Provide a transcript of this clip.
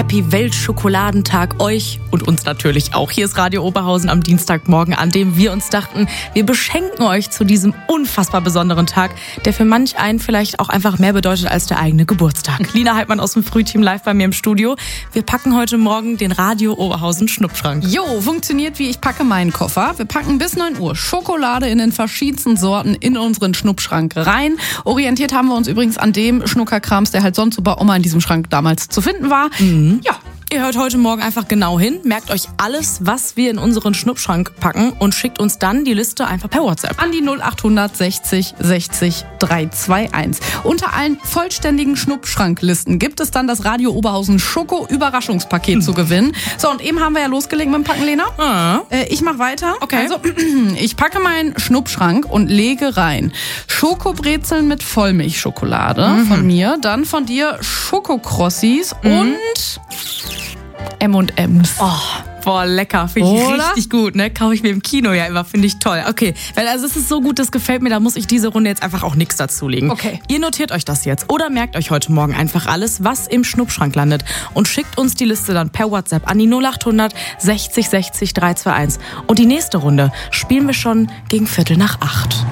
Happy Weltschokoladentage euch und uns natürlich auch. Hier ist Radio Oberhausen am Dienstagmorgen, an dem wir uns dachten, wir beschenken euch zu diesem unfassbar besonderen Tag, der für manch einen vielleicht auch einfach mehr bedeutet als der eigene Geburtstag. Lina Heidmann aus dem Frühteam live bei mir im Studio. Wir packen heute Morgen den Radio Oberhausen Schnuppschrank. Jo, funktioniert wie ich packe meinen Koffer. Wir packen bis 9 Uhr Schokolade in den verschiedensten Sorten in unseren Schnuppschrank rein. Orientiert haben wir uns übrigens an dem Schnuckerkrams, der halt sonst so bei Oma in diesem Schrank damals zu finden war. Ja. Ihr hört heute Morgen einfach genau hin, merkt euch alles, was wir in unseren Schnuppschrank packen und schickt uns dann die Liste einfach per WhatsApp. An die 0800 60 60 321. Unter allen vollständigen Schnuppschranklisten gibt es dann das Radio Oberhausen Schoko-Überraschungspaket zu gewinnen. So, und eben haben wir ja losgelegt mit dem Packen, Lena. Ich mach weiter. Okay. Also, ich packe meinen Schnuppschrank und lege rein Schokobrezeln mit Vollmilchschokolade von mir, dann von dir Schokokrossis und M&M's. Oh, boah, lecker. Finde ich Oder? richtig gut, ne? Kaufe ich mir im Kino ja immer, finde ich toll. Okay, weil also es ist so gut, das gefällt mir, da muss ich diese Runde jetzt einfach auch nichts dazulegen. Okay. Ihr notiert euch das jetzt oder merkt euch heute Morgen einfach alles, was im Schnuppschrank landet und schickt uns die Liste dann per WhatsApp an die 0800 60 60 321. Und die nächste Runde spielen wir schon gegen 7:45.